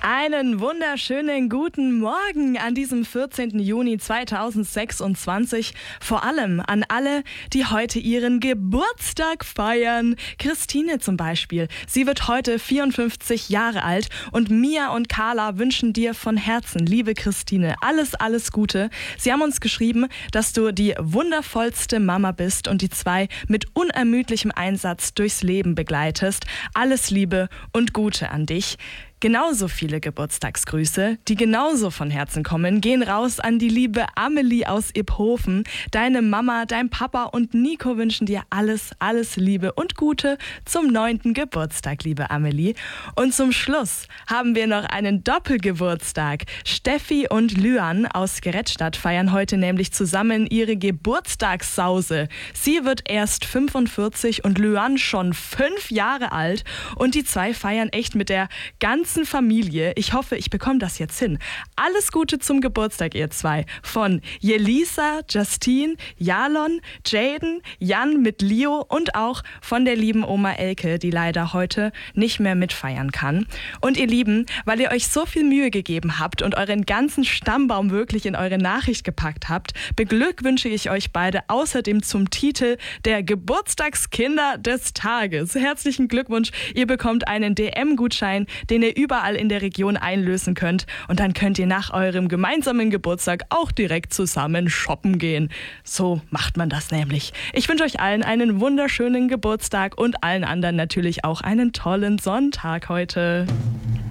Einen wunderschönen guten Morgen an diesem 14. Juni 2026. Vor allem an alle, die heute ihren Geburtstag feiern. Christine zum Beispiel. Sie wird heute 54 Jahre alt und Mia und Carla wünschen dir von Herzen, liebe Christine, alles Gute. Sie haben uns geschrieben, dass du die wundervollste Mama bist und die zwei mit unermüdlichem Einsatz durchs Leben begleitest. Alles Liebe und Gute an dich. Genauso viele Geburtstagsgrüße, die genauso von Herzen kommen, gehen raus an die liebe Amelie aus Iphofen. Deine Mama, dein Papa und Nico wünschen dir alles Liebe und Gute zum 9. Geburtstag, liebe Amelie. Und zum Schluss haben wir noch einen Doppelgeburtstag. Steffi und Lyan aus Gerettstadt feiern heute nämlich zusammen ihre Geburtstagssause. Sie wird erst 45 und Lyan schon 5 Jahre alt. Und die zwei feiern echt mit der ganzen Familie. Ich hoffe, ich bekomme das jetzt hin. Alles Gute zum Geburtstag, ihr zwei. Von Jelisa, Justine, Jalon, Jaden, Jan mit Leo und auch von der lieben Oma Elke, die leider heute nicht mehr mitfeiern kann. Und ihr Lieben, weil ihr euch so viel Mühe gegeben habt und euren ganzen Stammbaum wirklich in eure Nachricht gepackt habt, beglückwünsche ich euch beide außerdem zum Titel der Geburtstagskinder des Tages. Herzlichen Glückwunsch, ihr bekommt einen DM-Gutschein, den ihr überall in der Region einlösen könnt. Und dann könnt ihr nach eurem gemeinsamen Geburtstag auch direkt zusammen shoppen gehen. So macht man das nämlich. Ich wünsche euch allen einen wunderschönen Geburtstag und allen anderen natürlich auch einen tollen Sonntag heute.